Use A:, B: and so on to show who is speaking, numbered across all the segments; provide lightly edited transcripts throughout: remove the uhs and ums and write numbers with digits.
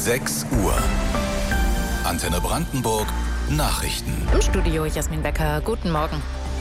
A: 6 Uhr. Antenne Brandenburg Nachrichten.
B: Im Studio Jasmin Becker. Guten Morgen.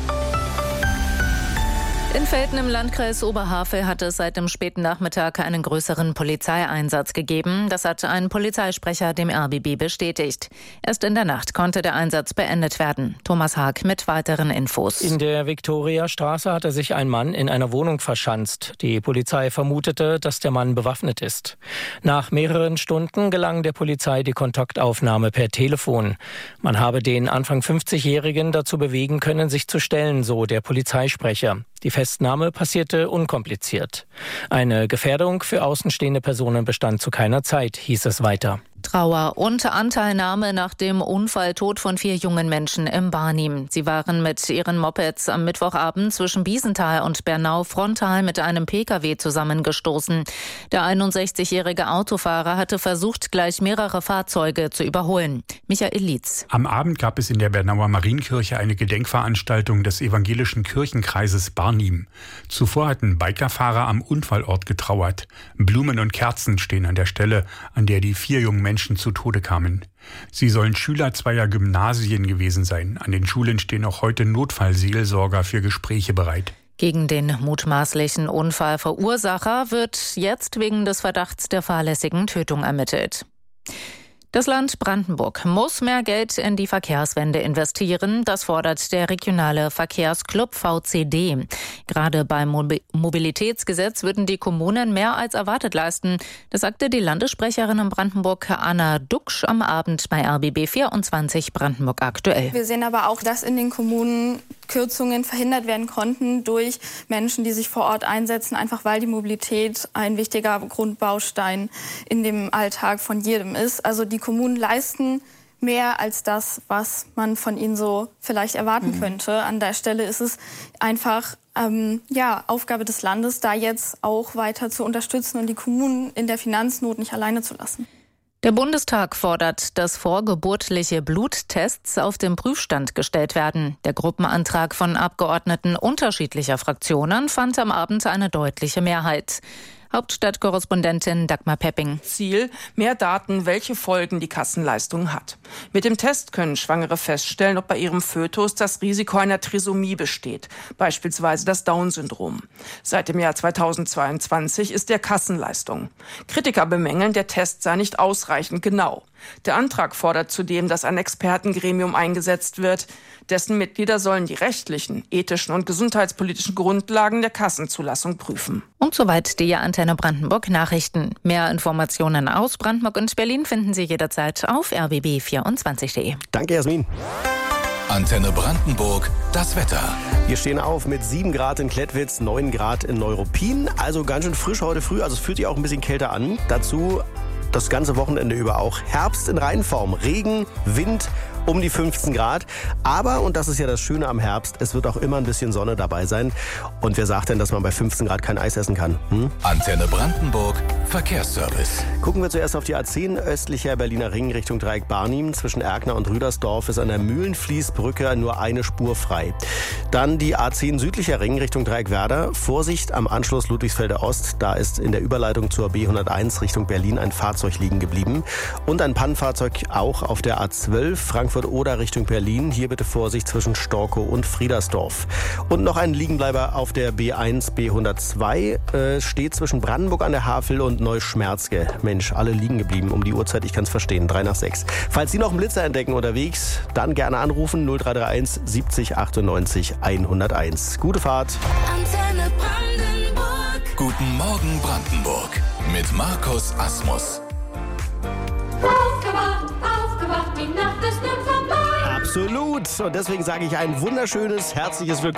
B: In Velten im Landkreis Oberhavel hat es seit dem späten Nachmittag einen größeren Polizeieinsatz gegeben. Das hat ein Polizeisprecher dem RBB bestätigt. Erst in der Nacht konnte der Einsatz beendet werden. Thomas Haag mit weiteren Infos.
C: In der Viktoriastraße hatte sich ein Mann in einer Wohnung verschanzt. Die Polizei vermutete, dass der Mann bewaffnet ist. Nach mehreren Stunden gelang der Polizei die Kontaktaufnahme per Telefon. Man habe den Anfang 50-Jährigen dazu bewegen können, sich zu stellen, so der Polizeisprecher. Die Festnahme passierte unkompliziert. Eine Gefährdung für außenstehende Personen bestand zu keiner Zeit, hieß es weiter.
B: Trauer und Anteilnahme nach dem Unfalltod von 4 jungen Menschen im Barnim. Sie waren mit ihren Mopeds am Mittwochabend zwischen Biesenthal und Bernau frontal mit einem Pkw zusammengestoßen. Der 61-jährige Autofahrer hatte versucht, gleich mehrere Fahrzeuge zu überholen. Michael Lietz.
D: Am Abend gab es in der Bernauer Marienkirche eine Gedenkveranstaltung des evangelischen Kirchenkreises Barnim. Zuvor hatten Bikerfahrer am Unfallort getrauert. Blumen und Kerzen stehen an der Stelle, an der die 4 jungen Menschen zu Tode kamen. Sie sollen Schüler 2 Gymnasien gewesen sein. An den Schulen stehen auch heute Notfallseelsorger für Gespräche bereit.
B: Gegen den mutmaßlichen Unfallverursacher wird jetzt wegen des Verdachts der fahrlässigen Tötung ermittelt. Das Land Brandenburg muss mehr Geld in die Verkehrswende investieren. Das fordert der regionale Verkehrsclub VCD. Gerade beim Mobilitätsgesetz würden die Kommunen mehr als erwartet leisten. Das sagte die Landessprecherin in Brandenburg Anna Duksch am Abend bei RBB 24 Brandenburg aktuell.
E: Wir sehen aber auch, dass in den Kommunen Kürzungen verhindert werden konnten durch Menschen, die sich vor Ort einsetzen, einfach weil die Mobilität ein wichtiger Grundbaustein in dem Alltag von jedem ist. Also die Kommunen leisten mehr als das, was man von ihnen so vielleicht erwarten könnte. An der Stelle ist es einfach Aufgabe des Landes, da jetzt auch weiter zu unterstützen und die Kommunen in der Finanznot nicht alleine zu lassen.
B: Der Bundestag fordert, dass vorgeburtliche Bluttests auf den Prüfstand gestellt werden. Der Gruppenantrag von Abgeordneten unterschiedlicher Fraktionen fand am Abend eine deutliche Mehrheit. Hauptstadtkorrespondentin Dagmar Pepping.
F: Ziel: mehr Daten, welche Folgen die Kassenleistung hat. Mit dem Test können Schwangere feststellen, ob bei ihrem Fötus das Risiko einer Trisomie besteht, beispielsweise das Down-Syndrom. Seit dem Jahr 2022 ist der Kassenleistung. Kritiker bemängeln, der Test sei nicht ausreichend genau. Der Antrag fordert zudem, dass ein Expertengremium eingesetzt wird. Dessen Mitglieder sollen die rechtlichen, ethischen und gesundheitspolitischen Grundlagen der Kassenzulassung prüfen.
B: Und soweit die Antenne Brandenburg Nachrichten. Mehr Informationen aus Brandenburg und Berlin finden Sie jederzeit auf rbb24.de.
G: Danke, Jasmin.
A: Antenne Brandenburg, das Wetter.
G: Wir stehen auf mit 7 Grad in Klettwitz, 9 Grad in Neuruppin. Also ganz schön frisch heute früh, also es fühlt sich auch ein bisschen kälter an. Dazu das ganze Wochenende über auch Herbst in Reinform. Regen, Wind, um die 15 Grad. Aber, und das ist ja das Schöne am Herbst, es wird auch immer ein bisschen Sonne dabei sein. Und wer sagt denn, dass man bei 15 Grad kein Eis essen kann?
A: Antenne Brandenburg, Verkehrsservice.
G: Gucken wir zuerst auf die A10 östlicher Berliner Ring Richtung Dreieck Barnim. Zwischen Erkner und Rüdersdorf ist an der Mühlenfließbrücke nur eine Spur frei. Dann die A10 südlicher Ring Richtung Dreieck Werder. Vorsicht am Anschluss Ludwigsfelder Ost. Da ist in der Überleitung zur B101 Richtung Berlin ein Fahrzeug liegen geblieben. Und ein Pannenfahrzeug auch auf der A12 Frankfurt-Oder Richtung Berlin. Hier bitte Vorsicht zwischen Storkow und Friedersdorf. Und noch ein Liegenbleiber auf der B1 B102 steht zwischen Brandenburg an der Havel und Neuschmerzge. Mensch, alle liegen geblieben um die Uhrzeit, ich kann es verstehen, 3 nach 6. Falls Sie noch einen Blitzer entdecken unterwegs, dann gerne anrufen 0331 70 98 101. Gute Fahrt.
A: Antenne Brandenburg. Guten Morgen Brandenburg mit Markus Asmus.
H: Aufgewacht, die Nacht ist nun vorbei.
G: Absolut. Und deswegen sage ich ein wunderschönes, herzliches Willkommen.